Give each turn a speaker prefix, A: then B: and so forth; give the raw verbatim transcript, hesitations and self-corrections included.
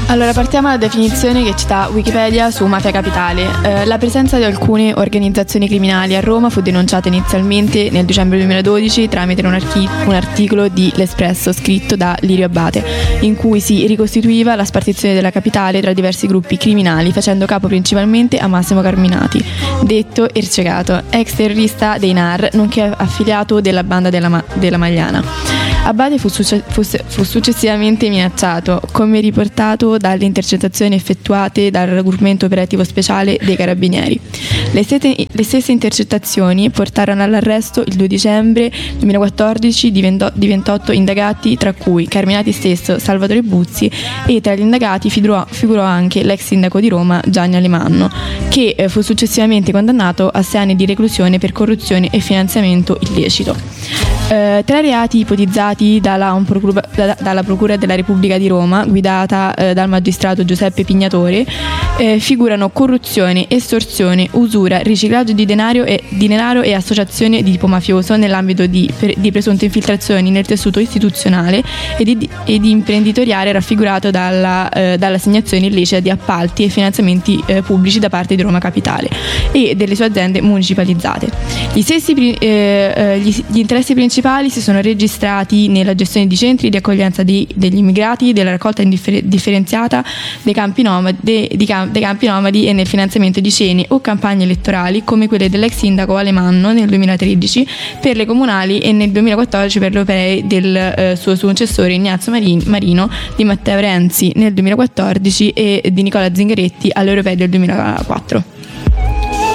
A: Allora, partiamo dalla definizione che cita Wikipedia su Mafia Capitale. Eh, la presenza di alcune organizzazioni criminali a Roma fu denunciata inizialmente nel dicembre duemiladodici tramite un, archi- un articolo di L'Espresso scritto da Lirio Abate, in cui si ricostituiva la spartizione della capitale tra diversi gruppi criminali, facendo capo principalmente a Massimo Carminati, detto Ercegato, ex terrorista dei N A R, nonché affiliato della banda della, Ma- della Magliana. Abate fu, succe- fu, fu successivamente minacciato, come riportato dalle intercettazioni effettuate dal raggruppamento operativo speciale dei Carabinieri. Le stesse, le stesse intercettazioni portarono all'arresto il due dicembre duemilaquattordici di, vento, di ventotto indagati, tra cui Carminati stesso, Salvatore Buzzi, e tra gli indagati figurò, figurò anche l'ex sindaco di Roma Gianni Alemanno, che eh, fu successivamente condannato a sei anni di reclusione per corruzione e finanziamento illecito. Eh, tra i reati ipotizzati dalla, un procura, da, dalla Procura della Repubblica di Roma, guidata eh, dal magistrato Giuseppe Pignatore, eh, figurano corruzione, estorsione, usura, riciclaggio di denaro e, di denaro e associazione di tipo mafioso nell'ambito di, per, di presunte infiltrazioni nel tessuto istituzionale e di, e di imprenditoriale raffigurato dalla, eh, dall'assegnazione illecita di appalti e finanziamenti eh, pubblici da parte di Roma Capitale e delle sue aziende municipalizzate. Gli stessi eh, gli, gli interessi principali si sono registrati nella gestione di centri di accoglienza di, degli immigrati, della raccolta indiffer- differenziata dei campi, nomadi, de, di cam- dei campi nomadi e nel finanziamento di cene o campagne elettorali come quelle dell'ex sindaco Alemanno nel duemilatredici per le comunali e nel duemilaquattordici per le europee del eh, suo successore Ignazio Marin- Marino, di Matteo Renzi nel duemilaquattordici e di Nicola Zingaretti alle europee del duemilaquattro.